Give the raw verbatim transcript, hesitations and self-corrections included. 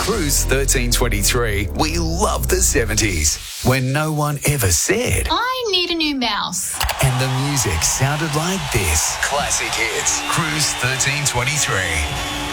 Cruise thirteen twenty-three, we love the seventies, when no one ever said, I need a new mouse. and the music sounded like this. Classic hits. Cruise thirteen twenty-three.